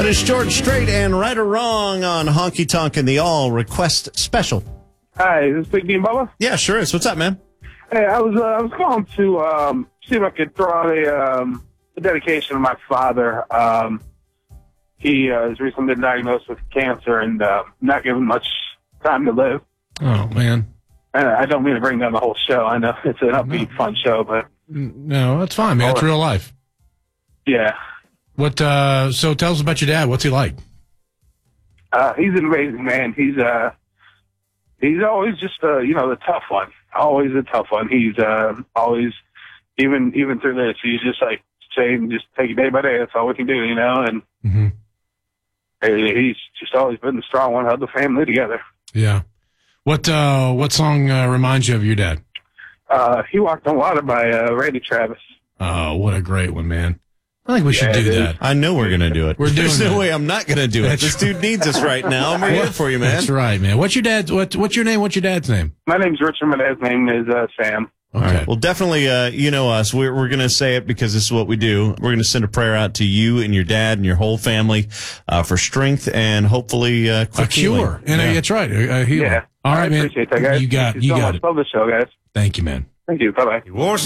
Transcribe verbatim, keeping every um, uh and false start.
That is George Strait and Right or Wrong on Honky Tonk and the All Request Special. Hi, is this Big D and Bubba? Yeah, sure is. What's up, man? Hey, I was uh, I was calling to um, see if I could throw out a, um, a dedication to my father. Um, he uh, has recently been diagnosed with cancer and uh, not given much time to live. Oh, man. And I don't mean to bring down the whole show. I know it's an upbeat, No. fun show, but No, that's fine, man. It's real life. yeah, What? Uh, so tell us about your dad. What's he like? uh, he's an amazing man. He's uh, he's always just uh, you know the tough one. Always a tough one. He's uh, always even even through this. He's just like saying, just take it day by day. That's all we can do, you know. And Mm-hmm. he's just always been the strong one, held the family together. Yeah. What? Uh, what song uh, reminds you of your dad? Uh, he Walked on Water by uh, Randy Travis. Oh, what a great one, man. I think we should Yeah, do dude. that. I know we're going to do it. We're doing There's no that. way I'm not going to do it. That's This dude needs us right now. I'm here for you, man. That's right, man. What's your dad's? What? What's your name? What's your dad's name? My name's Richard. My dad's name is uh, Sam. Okay. All right. Well, definitely, uh, you know us. We're, we're going to say it because this is what we do. We're going to send a prayer out to you and your dad and your whole family uh, for strength and hopefully uh, A quick cure. healing. And uh, Yeah. that's right. A, a healer. Yeah. All right, I man. appreciate that, guys. You got. Thank You so got much. it. Love the show, guys. Thank you, man. Thank you. Bye-bye.